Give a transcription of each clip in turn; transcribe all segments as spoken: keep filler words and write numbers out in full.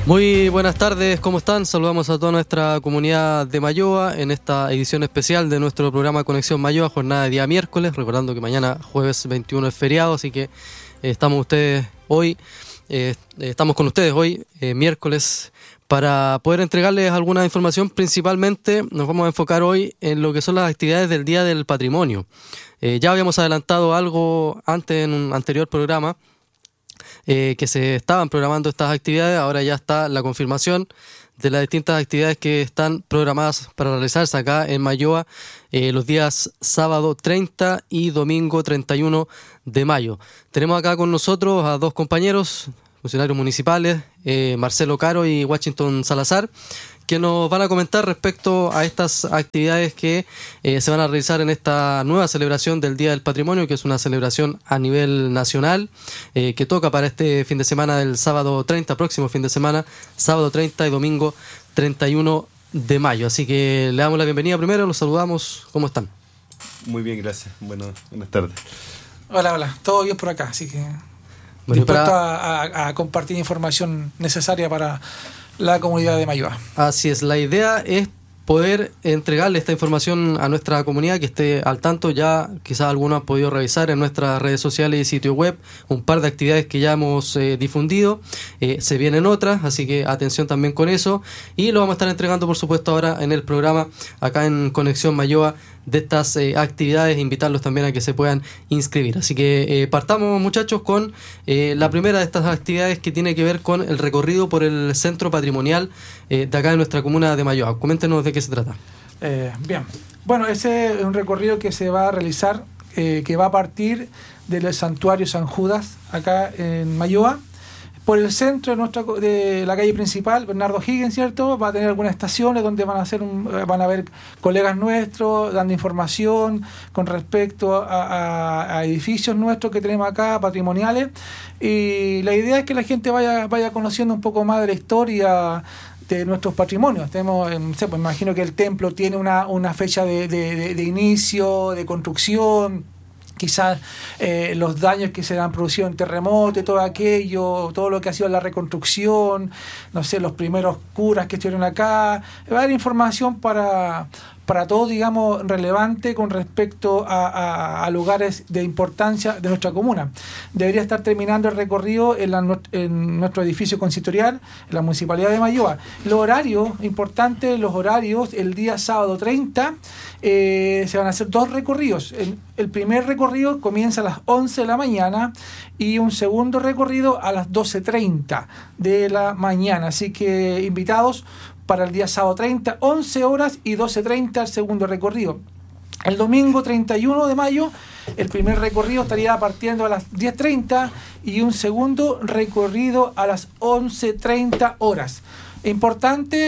Muy buenas tardes, ¿cómo están? Saludamos a toda nuestra comunidad de Mayoa en esta edición especial de nuestro programa Conexión Mayoa, jornada de día miércoles, recordando que mañana jueves veintiuno es feriado, así que eh, estamos ustedes hoy, eh, estamos con ustedes hoy, eh, miércoles, para poder entregarles alguna información. Principalmente nos vamos a enfocar hoy en lo que son las actividades del Día del Patrimonio. Eh, ya habíamos adelantado algo antes en un anterior programa, Eh, que se estaban programando estas actividades. Ahora ya está la confirmación de las distintas actividades que están programadas para realizarse acá en Mayoa eh, los días sábado treinta y domingo treinta y uno de mayo. Tenemos acá con nosotros a dos compañeros, funcionarios municipales, eh, Marcelo Caro y Washington Salazar, que nos van a comentar respecto a estas actividades que eh, se van a realizar en esta nueva celebración del Día del Patrimonio, que es una celebración a nivel nacional, eh, que toca para este fin de semana del sábado treinta, próximo fin de semana, sábado treinta y domingo treinta y uno de mayo. Así que le damos la bienvenida primero, los saludamos. ¿Cómo están? Muy bien, gracias. Bueno, buenas tardes. Hola, hola. Todo bien por acá, así que bueno, dispuesto para... a, a, a compartir información necesaria para la comunidad de Mayoa. Así es, la idea es poder entregarle esta información a nuestra comunidad, que esté al tanto. Ya quizás algunos han podido revisar en nuestras redes sociales y sitio web un par de actividades que ya hemos eh, difundido. Eh, se vienen otras, así que atención también con eso. Y lo vamos a estar entregando, por supuesto, ahora en el programa, acá en Conexión Mayoa, de estas eh, actividades, invitarlos también a que se puedan inscribir. Así que eh, partamos, muchachos, con eh, la primera de estas actividades, que tiene que ver con el recorrido por el centro patrimonial eh, de acá de nuestra comuna de Mayoa. Coméntenos de qué se trata. Eh, bien, bueno, ese es un recorrido que se va a realizar, eh, que va a partir del santuario San Judas, acá en Mayoa, por el centro de nuestra de la calle principal, Bernardo Higgins, ¿cierto? Va a tener algunas estaciones donde van a hacer un, van a haber colegas nuestros dando información con respecto a, a, a edificios nuestros que tenemos acá, patrimoniales, y la idea es que la gente vaya, vaya conociendo un poco más de la historia de nuestros patrimonios. Tenemos, no sé, pues imagino que el templo tiene una, una fecha de, de, de, de inicio, de construcción, quizás eh, los daños que se han producido en terremotos, todo aquello, todo lo que ha sido la reconstrucción, no sé, los primeros curas que estuvieron acá. Va a haber información para, para todo, digamos, relevante con respecto a, a, a lugares de importancia de nuestra comuna. Debería estar terminando el recorrido en, la, en nuestro edificio consistorial, en la Municipalidad de Mayoa. Los horarios, importantes, los horarios, el día sábado treinta, eh, se van a hacer dos recorridos. El, el primer recorrido comienza a las once de la mañana y un segundo recorrido a las doce treinta de la mañana. Así que invitados para el día sábado treinta, once horas y doce treinta el segundo recorrido. El domingo treinta y uno de mayo, el primer recorrido estaría partiendo a las diez treinta y un segundo recorrido a las once treinta horas. Importante,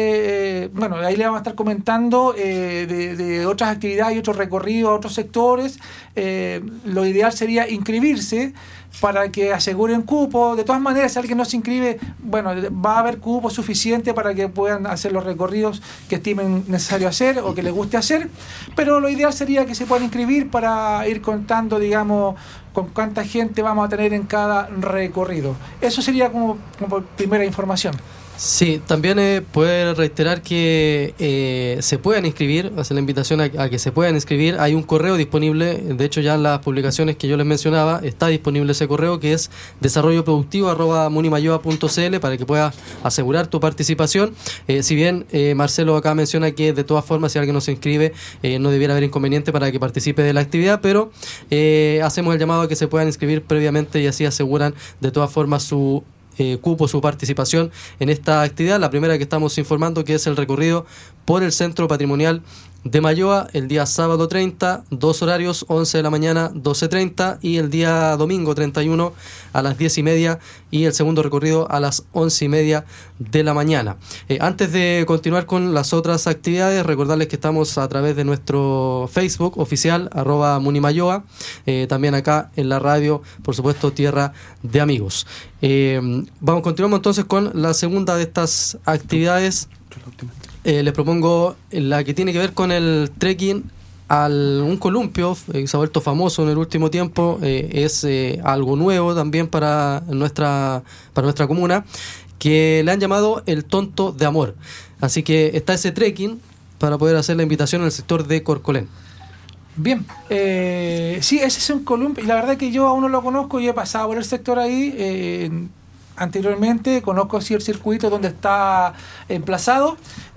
eh, bueno, ahí le vamos a estar comentando eh, de, de otras actividades y otros recorridos a otros sectores. Eh, lo ideal sería inscribirse para que aseguren cupo. De todas maneras, si alguien no se inscribe, bueno, va a haber cupo suficiente para que puedan hacer los recorridos que estimen necesario hacer o que les guste hacer, pero lo ideal sería que se puedan inscribir para ir contando, digamos, con cuánta gente vamos a tener en cada recorrido. Eso sería como, como primera información. Sí, también eh, puede reiterar que eh, se puedan inscribir, hacer la invitación a, a que se puedan inscribir. Hay un correo disponible, de hecho ya en las publicaciones que yo les mencionaba está disponible ese correo, que es desarrollo productivo arroba munimayoa punto c l, para que puedas asegurar tu participación. Eh, si bien eh, Marcelo acá menciona que de todas formas si alguien no se inscribe eh, no debiera haber inconveniente para que participe de la actividad, pero eh, hacemos el llamado a que se puedan inscribir previamente y así aseguran de todas formas su Eh, cupo, su participación en esta actividad. La primera que estamos informando, que es el recorrido por el Centro Patrimonial de Mayoa, el día sábado treinta, dos horarios, once de la mañana, doce treinta, y el día domingo treinta y uno a las diez y media, y el segundo recorrido a las once y media de la mañana. Eh, antes de continuar con las otras actividades, recordarles que estamos a través de nuestro Facebook oficial, arroba Munimayoa, eh, también acá en la radio, por supuesto, Tierra de Amigos. Eh, vamos, continuamos entonces con la segunda de estas actividades. Eh, les propongo la que tiene que ver con el trekking al, un columpio que se ha vuelto famoso en el último tiempo, eh, es eh, algo nuevo también para nuestra, para nuestra comuna, que le han llamado el Tonto de Amor. Así que está ese trekking para poder hacer la invitación en el sector de Corcolén. Bien, eh, sí, ese es un columpio, y la verdad que yo aún no lo conozco, yo he pasado por el sector ahí eh, anteriormente, conozco sí el circuito donde está emplazado,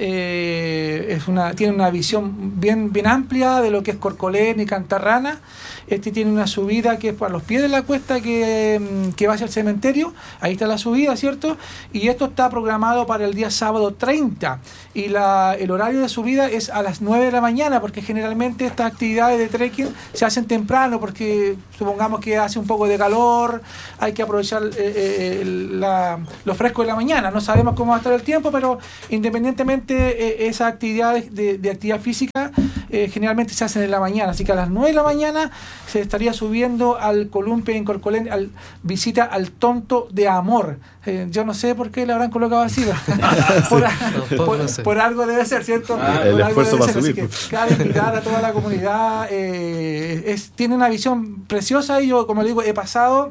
eh, es una, tiene una visión bien, bien amplia de lo que es Corcolén y Cantarrana. Este tiene una subida que es para los pies de la cuesta que, que va hacia el cementerio, ahí está la subida, ¿cierto? Y esto está programado para el día sábado treinta, y la, el horario de subida es a las nueve de la mañana, porque generalmente estas actividades de trekking se hacen temprano, porque supongamos que hace un poco de calor, hay que aprovechar eh, eh, la, lo fresco de la mañana, no sabemos cómo va a estar el tiempo, pero independientemente eh, esas actividades de, de actividad física eh, generalmente se hacen en la mañana, así que a las nueve de la mañana se estaría subiendo al columpio en Corcolén, al, visita al Tonto de Amor. Eh, yo no sé por qué le habrán colocado así, por, por, no sé. por algo debe ser, ¿cierto? Ah, por el algo esfuerzo debe para ser, subir. así que cada invitar a toda la comunidad, eh, es, tiene una visión preciosa, y yo, como le digo, he pasado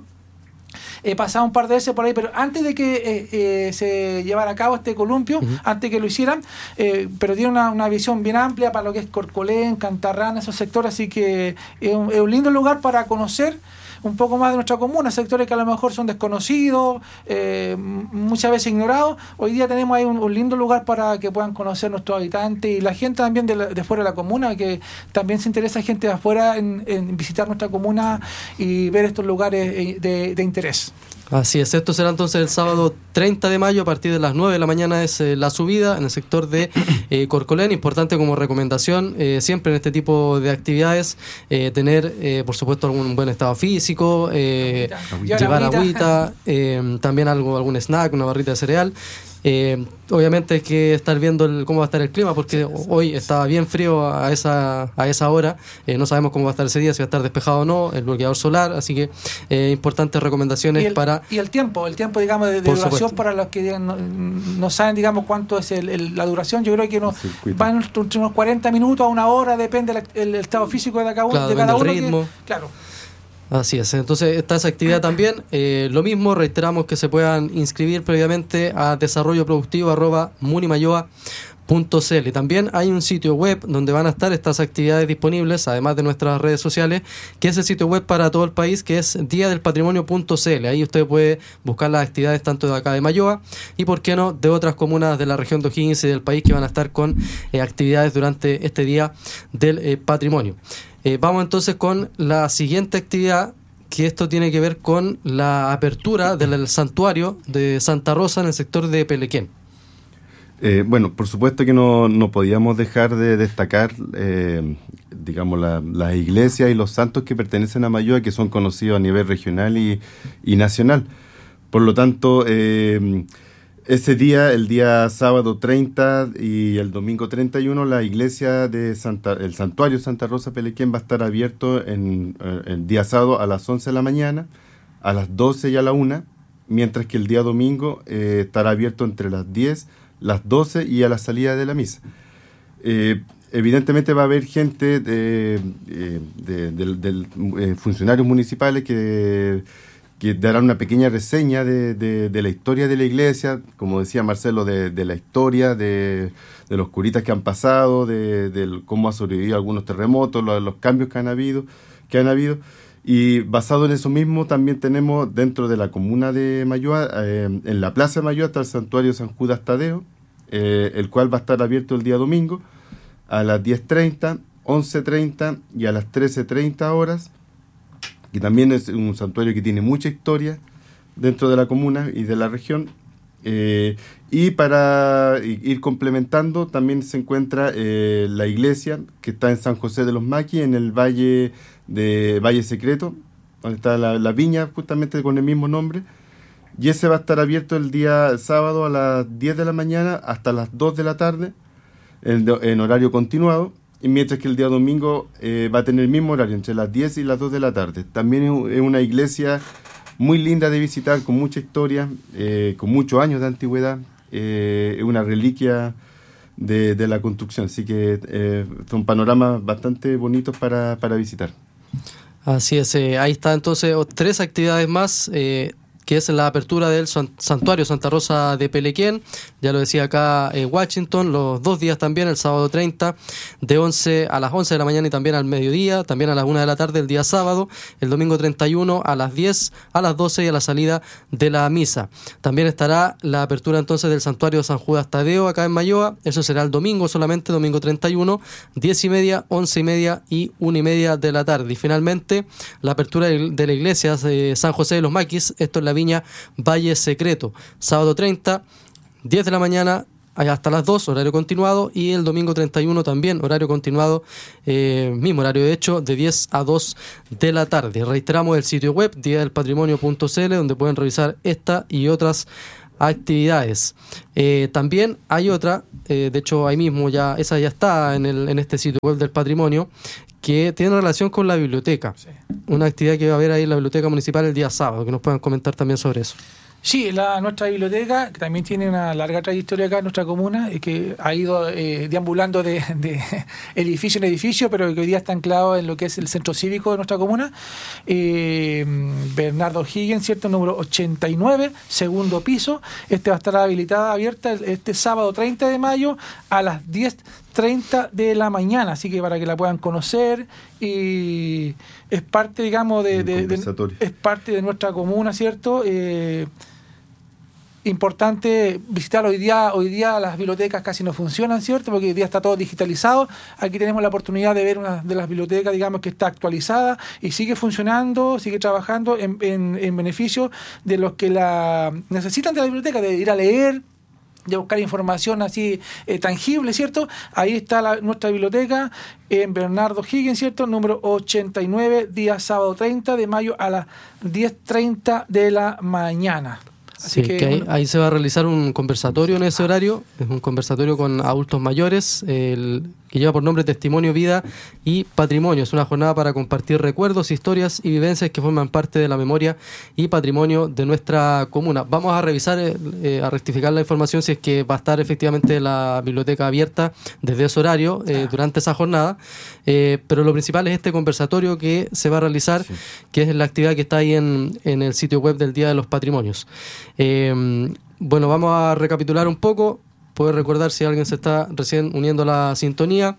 He pasado un par de veces por ahí, pero antes de que eh, eh, se llevara a cabo este columpio, uh-huh. antes que lo hicieran, eh, pero tiene una, una visión bien amplia para lo que es Corcolén, Cantarrana, esos sectores, así que es un, es un lindo lugar para conocer un poco más de nuestra comuna, sectores que a lo mejor son desconocidos, eh, muchas veces ignorados. Hoy día tenemos ahí un, un lindo lugar para que puedan conocer nuestros habitantes y la gente también de, la, de fuera de la comuna, que también se interesa gente de afuera en, en visitar nuestra comuna y ver estos lugares de, de interés. Así es, esto será entonces el sábado treinta de mayo a partir de las nueve de la mañana es eh, la subida en el sector de eh, Corcolén. Importante como recomendación, eh, siempre en este tipo de actividades, eh, tener eh, por supuesto algún buen estado físico, eh, agüita. llevar agüita, agüita eh, también algo, algún snack, una barrita de cereal. Eh, obviamente hay que estar viendo el, cómo va a estar el clima, porque hoy estaba bien frío a esa a esa hora, eh, no sabemos cómo va a estar ese día, si va a estar despejado o no, el bloqueador solar, así que eh, importantes recomendaciones y el, para... Y el tiempo, el tiempo digamos de, de duración supuesto. Para los que no, no saben digamos cuánto es el, el, la duración, yo creo que no, van entre unos cuarenta minutos a una hora, depende del el, el estado físico de cada, claro, de cada uno. Ritmo. Que, claro. Así es, entonces está esa actividad también. Eh, lo mismo, reiteramos que se puedan inscribir previamente a desarrollo productivo arroba munimayoa punto c l. También hay un sitio web donde van a estar estas actividades disponibles, además de nuestras redes sociales, que es el sitio web para todo el país, que es día del patrimonio punto c l. Ahí usted puede buscar las actividades tanto de acá de Mayoa y, por qué no, de otras comunas de la región de O'Higgins y del país que van a estar con eh, actividades durante este día del eh, patrimonio. Eh, vamos entonces con la siguiente actividad, que esto tiene que ver con la apertura del santuario de Santa Rosa en el sector de Pelequén. Eh, bueno, por supuesto que no, no podíamos dejar de destacar, eh, digamos, la, las iglesias y los santos que pertenecen a Mayoa, que son conocidos a nivel regional y, y nacional. Por lo tanto, eh, ese día, el día sábado treinta y el domingo treinta y uno, la iglesia de Santa, el santuario Santa Rosa Pelequén va a estar abierto en, eh, el día sábado a las once de la mañana, a las doce y a la una, mientras que el día domingo eh, estará abierto entre las diez, las doce y a la salida de la misa. Eh, evidentemente va a haber gente de, de, de, de, de, de funcionarios municipales que... que darán una pequeña reseña de, de, de la historia de la iglesia, como decía Marcelo, de, de la historia, de, de los curitas que han pasado, de, de cómo ha sobrevivido algunos terremotos, los, los cambios que han habido, que han habido. Y basado en eso mismo, también tenemos dentro de la comuna de Mayoa, eh, en la plaza de Mayoa está el santuario San Judas Tadeo, eh, el cual va a estar abierto el día domingo a las diez treinta, once treinta y a las trece treinta horas, que también es un santuario que tiene mucha historia dentro de la comuna y de la región. Eh, y para ir complementando, también se encuentra eh, la iglesia que está en San José de los Maquis, en el Valle de Valle Secreto, donde está la, la viña justamente con el mismo nombre. Y ese va a estar abierto el día sábado a las diez de la mañana hasta las dos de la tarde, en, en horario continuado. Y mientras que el día domingo eh, va a tener el mismo horario, entre las diez y las dos de la tarde. También es una iglesia muy linda de visitar, con mucha historia, eh, con muchos años de antigüedad. Eh, es una reliquia de, de la construcción. Así que eh, son panoramas bastante bonitos para, para visitar. Así es, eh, ahí está entonces tres actividades más, eh, que es la apertura del Santuario Santa Rosa de Pelequén, ya lo decía acá en Washington, los dos días también, el sábado treinta, de once a las once de la mañana y también al mediodía, también a las una de la tarde el día sábado, el domingo treinta y uno a las diez, a las doce y a la salida de la misa. También estará la apertura entonces del Santuario San Judas Tadeo acá en Mayoa, eso será el domingo solamente, domingo treinta y uno, diez y media, once y media y una y media de la tarde. Y finalmente la apertura de la iglesia de San José de los Maquis, esto es la Viña Valle Secreto, sábado treinta, diez de la mañana hasta las dos, horario continuado, y el domingo treinta y uno también, horario continuado, eh, mismo horario de hecho, de diez a dos de la tarde. Reiteramos el sitio web, dia del patrimonio punto c l, donde pueden revisar esta y otras actividades. Eh, también hay otra, eh, de hecho ahí mismo ya, esa ya está en, el, en este sitio web del patrimonio, que tiene relación con la biblioteca. Sí. Una actividad que va a haber ahí en la biblioteca municipal el día sábado, que nos puedan comentar también sobre eso. Sí, la, nuestra biblioteca, que también tiene una larga trayectoria acá en nuestra comuna, y que ha ido eh, deambulando de, de edificio en edificio, pero que hoy día está anclado en lo que es el centro cívico de nuestra comuna. Eh, Bernardo Higgins, ¿cierto? Número ochenta y nueve, segundo piso. Este va a estar habilitada, abierta este sábado treinta de mayo a las diez treinta de la mañana, así que para que la puedan conocer, y es parte, digamos, de, de, de es parte de nuestra comuna, ¿cierto? Eh, importante visitar hoy día. Hoy día las bibliotecas casi no funcionan, ¿cierto? Porque hoy día está todo digitalizado. Aquí tenemos la oportunidad de ver una de las bibliotecas, digamos, que está actualizada y sigue funcionando, sigue trabajando en, en, en beneficio de los que la necesitan de la biblioteca, de ir a leer, de buscar información así eh, tangible, ¿cierto? Ahí está la, nuestra biblioteca en Bernardo Higgins, ¿cierto? Número ochenta y nueve, día sábado treinta de mayo a las diez treinta de la mañana. Así sí, que, que ahí, bueno, ahí se va a realizar un conversatorio en ese horario, es un conversatorio con adultos mayores, el, que lleva por nombre Testimonio, Vida y Patrimonio. Es una jornada para compartir recuerdos, historias y vivencias que forman parte de la memoria y patrimonio de nuestra comuna. Vamos a revisar, eh, a rectificar la información si es que va a estar efectivamente la biblioteca abierta desde ese horario eh, durante esa jornada, eh, pero lo principal es este conversatorio que se va a realizar, sí, que es la actividad que está ahí en, en el sitio web del Día de los Patrimonios. Eh, bueno, vamos a recapitular un poco. Puede recordar, si alguien se está recién uniendo a la sintonía,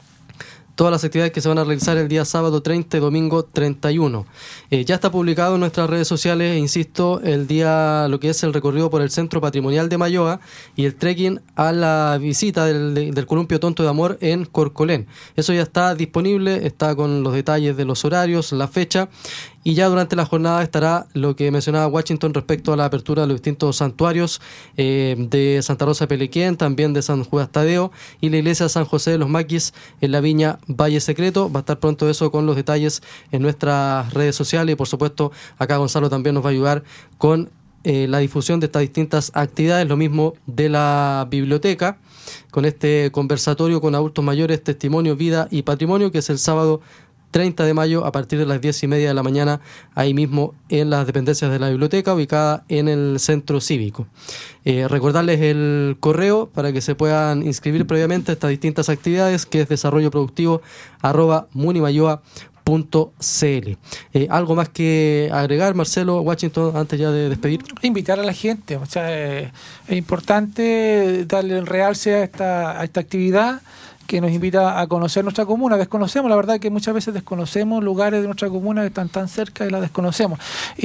todas las actividades que se van a realizar el día sábado treinta y domingo treinta y uno. Eh, ya está publicado en nuestras redes sociales, insisto, el día, lo que es el recorrido por el Centro Patrimonial de Mayoa y el trekking a la visita del, del Columpio Tonto de Amor en Corcolén. Eso ya está disponible, está con los detalles de los horarios, la fecha, y ya durante la jornada estará lo que mencionaba Washington respecto a la apertura de los distintos santuarios eh, de Santa Rosa de Pelequén, también de San Judas Tadeo y la iglesia de San José de los Maquis en la Viña Valle Secreto. Va a estar pronto eso con los detalles en nuestras redes sociales, y por supuesto acá Gonzalo también nos va a ayudar con eh, la difusión de estas distintas actividades, lo mismo de la biblioteca, con este conversatorio con adultos mayores, Testimonio, Vida y Patrimonio, que es el sábado treinta de mayo a partir de las diez y media de la mañana, ahí mismo en las dependencias de la biblioteca, ubicada en el centro cívico. Eh, recordarles el correo para que se puedan inscribir previamente a estas distintas actividades, que es desarrollo productivo arroba munimayoa punto c l. Eh, ¿Algo más que agregar, Marcelo, Washington, antes ya de despedir? Invitar a la gente, o sea, eh, es importante darle el realce a esta, a esta actividad que nos invita a conocer nuestra comuna. Desconocemos, la verdad que muchas veces desconocemos lugares de nuestra comuna que están tan cerca y la desconocemos.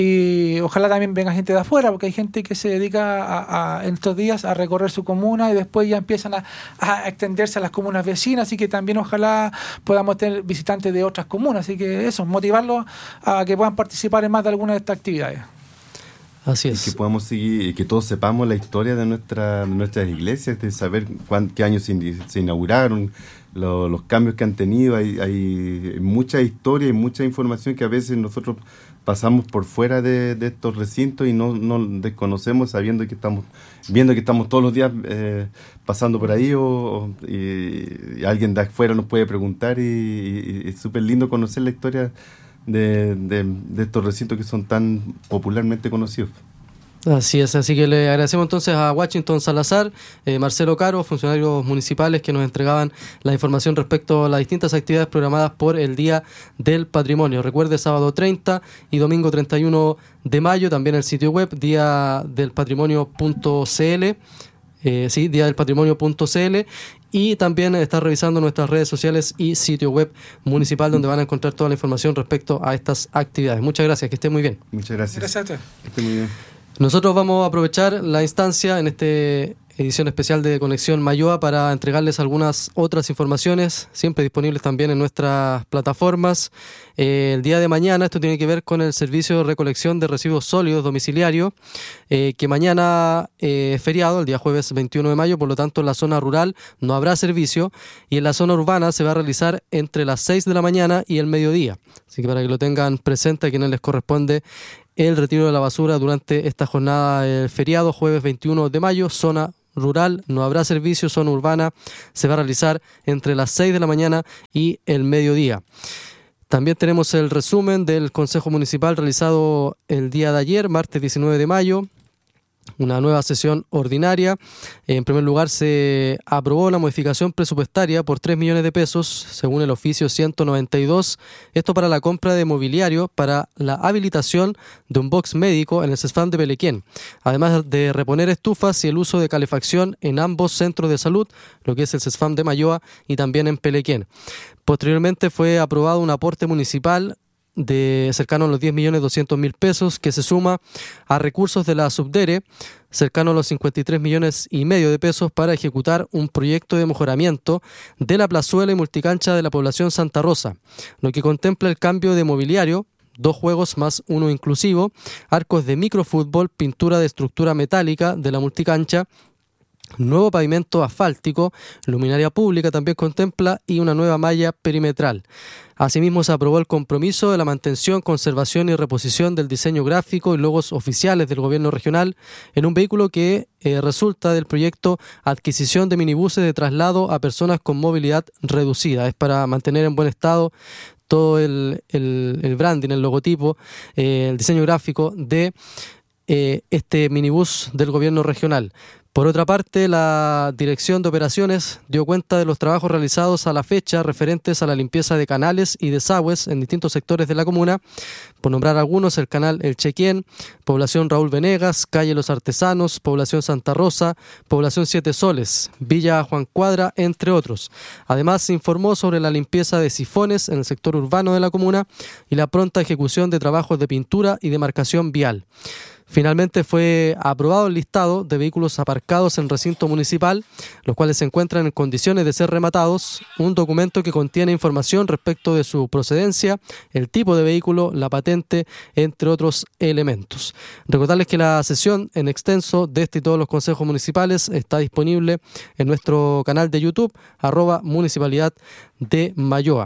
Y ojalá también venga gente de afuera, porque hay gente que se dedica a, a, en estos días a recorrer su comuna y después ya empiezan a, a extenderse a las comunas vecinas, así que también ojalá podamos tener visitantes de otras comunas. Así que eso, motivarlos a que puedan participar en más de alguna de estas actividades. Así es. Y que podamos seguir, y que todos sepamos la historia de, nuestra, de nuestras iglesias, de saber cuán, qué años se, se inauguraron, lo, los cambios que han tenido. Hay, hay mucha historia y mucha información que a veces nosotros pasamos por fuera de, de estos recintos y no, no desconocemos, sabiendo que estamos viendo que estamos todos los días eh, pasando por ahí, o, o y, y alguien de afuera nos puede preguntar, y, y, y es súper lindo conocer la historia De, de, de estos recintos que son tan popularmente conocidos. Así es, así que le agradecemos entonces a Washington Salazar, eh, Marcelo Caro, funcionarios municipales que nos entregaban la información respecto a las distintas actividades programadas por el Día del Patrimonio. Recuerde, sábado treinta y domingo treinta y uno de mayo, también el sitio web día del patrimonio punto c l, eh, sí, día del patrimonio punto c l, y también está revisando nuestras redes sociales y sitio web municipal, donde van a encontrar toda la información respecto a estas actividades. Muchas gracias, que esté muy bien. Muchas gracias. Gracias a ti. Que esté muy bien. Nosotros vamos a aprovechar la instancia en esta edición especial de Conexión Mayoa para entregarles algunas otras informaciones, siempre disponibles también en nuestras plataformas. Eh, el día de mañana, esto tiene que ver con el servicio de recolección de residuos sólidos domiciliario, eh, que mañana eh, es feriado, el día jueves veintiuno de mayo, por lo tanto en la zona rural no habrá servicio, y en la zona urbana se va a realizar entre las seis de la mañana y el mediodía. Así que para que lo tengan presente a quienes les corresponde el retiro de la basura durante esta jornada del feriado, jueves veintiuno de mayo, zona rural, no habrá servicio, zona urbana se va a realizar entre las seis de la mañana y el mediodía. También tenemos el resumen del Consejo Municipal realizado el día de ayer, martes diecinueve de mayo. Una nueva sesión ordinaria. En primer lugar, se aprobó la modificación presupuestaria por tres millones de pesos, según el oficio ciento noventa y dos. Esto para la compra de mobiliario para la habilitación de un box médico en el CESFAM de Pelequén, además de reponer estufas y el uso de calefacción en ambos centros de salud, lo que es el CESFAM de Mayoa y también en Pelequén. Posteriormente fue aprobado un aporte municipal de cercano a los diez millones doscientos mil pesos, que se suma a recursos de la Subdere, cercano a los cincuenta y tres millones y medio de pesos, para ejecutar un proyecto de mejoramiento de la plazuela y multicancha de la población Santa Rosa, lo que contempla el cambio de mobiliario, dos juegos más uno inclusivo, arcos de microfútbol, pintura de estructura metálica de la multicancha, nuevo pavimento asfáltico, luminaria pública también contempla, y una nueva malla perimetral. Asimismo, se aprobó el compromiso de la mantención, conservación y reposición del diseño gráfico y logos oficiales del gobierno regional en un vehículo que eh, resulta del proyecto Adquisición de minibuses de traslado a personas con movilidad reducida. Es para mantener en buen estado todo el, el, el branding, el logotipo, eh, el diseño gráfico de eh, este minibús del gobierno regional. Por otra parte, la Dirección de Operaciones dio cuenta de los trabajos realizados a la fecha referentes a la limpieza de canales y desagües en distintos sectores de la comuna. Por nombrar algunos, el canal El Chequén, población Raúl Venegas, calle Los Artesanos, población Santa Rosa, población Siete Soles, Villa Juan Cuadra, entre otros. Además, se informó sobre la limpieza de sifones en el sector urbano de la comuna y la pronta ejecución de trabajos de pintura y demarcación vial. Finalmente fue aprobado el listado de vehículos aparcados en recinto municipal, los cuales se encuentran en condiciones de ser rematados, un documento que contiene información respecto de su procedencia, el tipo de vehículo, la patente, entre otros elementos. Recordarles que la sesión en extenso de este y todos los consejos municipales está disponible en nuestro canal de YouTube, arroba Municipalidad de Mayoa.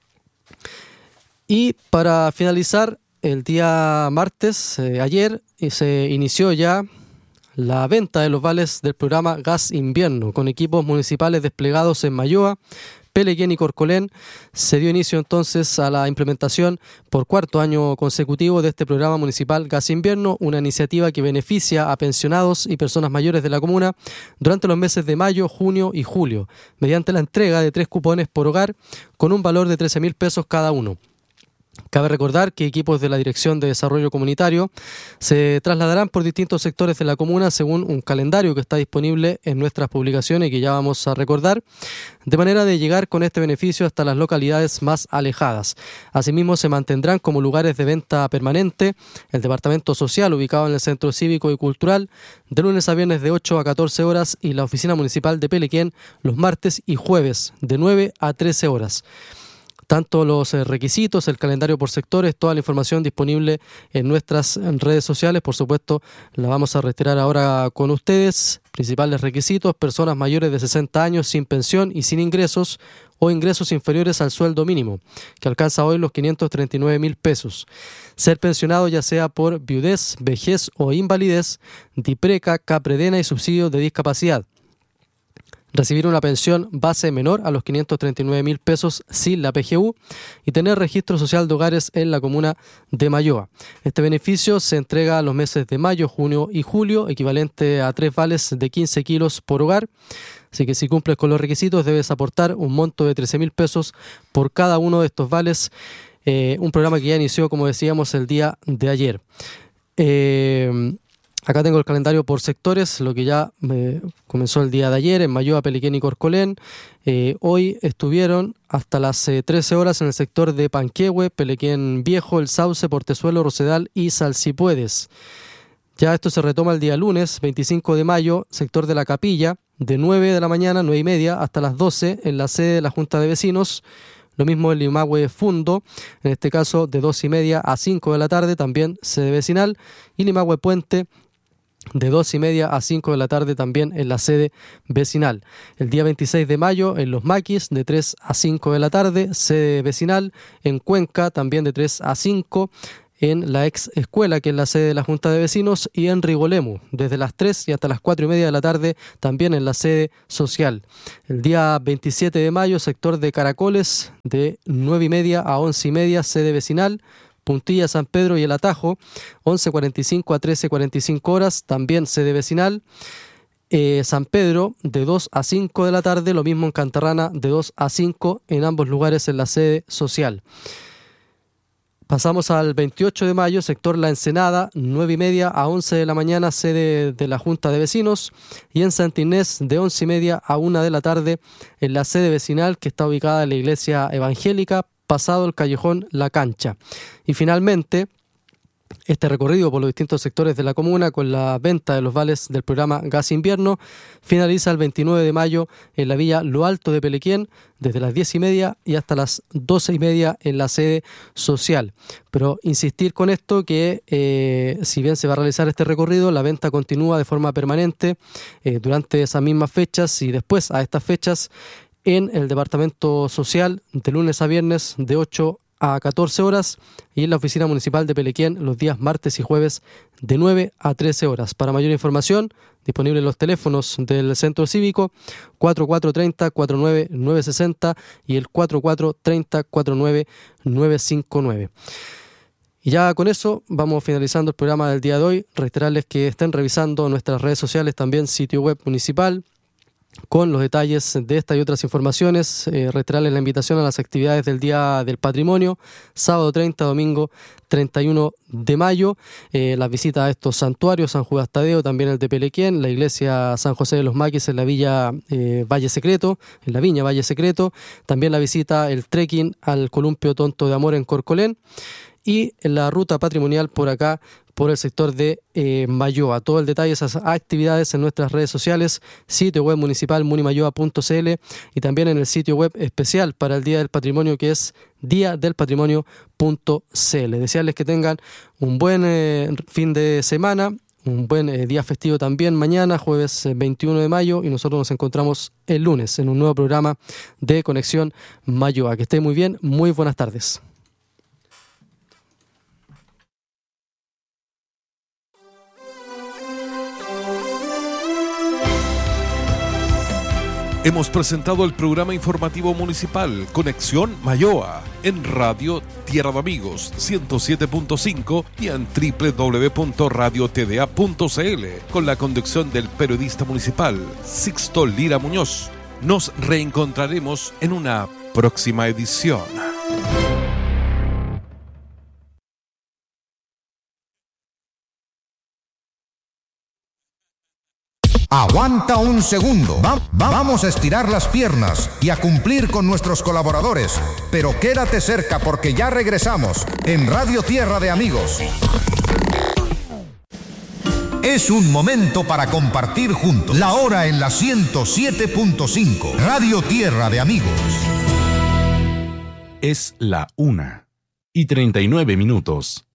Y para finalizar, el día martes, eh, ayer, se inició ya la venta de los vales del programa Gas Invierno, con equipos municipales desplegados en Mayoa, Pelequén y Corcolén. Se dio inicio entonces a la implementación por cuarto año consecutivo de este programa municipal Gas Invierno, una iniciativa que beneficia a pensionados y personas mayores de la comuna durante los meses de mayo, junio y julio, mediante la entrega de tres cupones por hogar con un valor de trece mil pesos cada uno. Cabe recordar que equipos de la Dirección de Desarrollo Comunitario se trasladarán por distintos sectores de la comuna según un calendario que está disponible en nuestras publicaciones y que ya vamos a recordar, de manera de llegar con este beneficio hasta las localidades más alejadas. Asimismo, se mantendrán como lugares de venta permanente el Departamento Social, ubicado en el Centro Cívico y Cultural, de lunes a viernes de ocho a catorce horas, y la Oficina Municipal de Pelequén los martes y jueves de nueve a trece horas. Tanto los requisitos, el calendario por sectores, toda la información disponible en nuestras redes sociales. Por supuesto, la vamos a reiterar ahora con ustedes. Principales requisitos: personas mayores de sesenta años sin pensión y sin ingresos o ingresos inferiores al sueldo mínimo, que alcanza hoy los quinientos treinta y nueve mil pesos. Ser pensionado ya sea por viudez, vejez o invalidez, DIPRECA, CAPREDENA y subsidio de discapacidad. recibir una pensión base menor a los quinientos treinta y nueve mil pesos sin la P G U y tener registro social de hogares en la comuna de Malloa. Este beneficio se entrega a los meses de mayo, junio y julio, equivalente a tres vales de quince kilos por hogar. Así que si cumples con los requisitos debes aportar un monto de trece mil pesos por cada uno de estos vales. Eh, un programa que ya inició, como decíamos, el día de ayer. Eh, acá tengo el calendario por sectores, lo que ya eh, comenzó el día de ayer en Malloa, Peliquén y Corcolén. Eh, hoy estuvieron hasta las eh, trece horas en el sector de Panquehue, Peliquén Viejo, El Sauce, Portezuelo, Rosedal y Salsipuedes. Ya esto se retoma el día lunes, veinticinco de mayo, sector de La Capilla, de nueve de la mañana, nueve y media, hasta las doce en la sede de la Junta de Vecinos. Lo mismo en Limahue Fundo, en este caso de dos y media a cinco de la tarde, también sede vecinal. Y Limahue Puente, de dos y media a cinco de la tarde, también en la sede vecinal. El día veintiséis de mayo en Los Maquis, de tres a cinco de la tarde, sede vecinal. En Cuenca, también de tres a cinco, en la ex escuela, que es la sede de la Junta de Vecinos, y en Rigolemu, desde las tres y hasta las cuatro y media de la tarde, también en la sede social. El día veintisiete de mayo, sector de Caracoles, de nueve y media a once y media, sede vecinal. Puntilla, San Pedro y El Atajo, once cuarenta y cinco a trece cuarenta y cinco horas, también sede vecinal. Eh, San Pedro, de dos a cinco de la tarde, lo mismo en Cantarrana, de dos a cinco, en ambos lugares en la sede social. Pasamos al veintiocho de mayo, sector La Ensenada, nueve y media a once de la mañana, sede de la Junta de Vecinos. Y en Santa Inés, de once y media a una de la tarde, en la sede vecinal, que está ubicada en la Iglesia Evangélica, pasado el callejón La Cancha. Y finalmente, este recorrido por los distintos sectores de la comuna con la venta de los vales del programa Gas Invierno finaliza el veintinueve de mayo en la Villa Lo Alto de Peliquén, desde las diez y media y hasta las doce y media en la sede social. Pero insistir con esto que eh, si bien se va a realizar este recorrido, la venta continúa de forma permanente eh, durante esas mismas fechas y después a estas fechas en el departamento social de lunes a viernes de ocho a catorce horas y en la oficina municipal de Peliquén los días martes y jueves de nueve a trece horas. Para mayor información, disponible en los teléfonos del Centro Cívico cuatro cuatro tres cero, cuatro nueve nueve seis cero y el cuatro cuatro tres cero, cuatro nueve nueve cinco nueve. Y ya con eso vamos finalizando el programa del día de hoy. Reiterarles que estén revisando nuestras redes sociales, también sitio web municipal, con los detalles de esta y otras informaciones. Eh, reiterarles la invitación a las actividades del Día del Patrimonio, sábado treinta, domingo treinta y uno de mayo, eh, las visitas a estos santuarios, San Judas Tadeo, también el de Peliquén, la iglesia San José de los Maquis en la Villa eh, Valle Secreto, en la Viña Valle Secreto, también la visita, el trekking al Columpio Tonto de Amor en Corcolén, y en la ruta patrimonial por acá, por el sector de eh, Malloa. Todo el detalle de esas actividades en nuestras redes sociales, sitio web municipal munimalloa punto c l y también en el sitio web especial para el Día del Patrimonio, que es día del patrimonio punto c l. Desearles que tengan un buen eh, fin de semana, un buen eh, día festivo también mañana, jueves eh, veintiuno de mayo, y nosotros nos encontramos el lunes en un nuevo programa de Conexión Malloa. Que esté muy bien, muy buenas tardes. Hemos presentado el programa informativo municipal Conexión Malloa en Radio Tierra de Amigos ciento siete punto cinco y en doble u doble u doble u punto radio t d a punto c l con la conducción del periodista municipal Sixto Lira Muñoz. Nos reencontraremos en una próxima edición. Aguanta un segundo. Va- vamos a estirar las piernas y a cumplir con nuestros colaboradores. Pero quédate cerca porque ya regresamos en Radio Tierra de Amigos. Es un momento para compartir juntos. La hora en la ciento siete punto cinco. Radio Tierra de Amigos. Es la una y treinta y nueve minutos.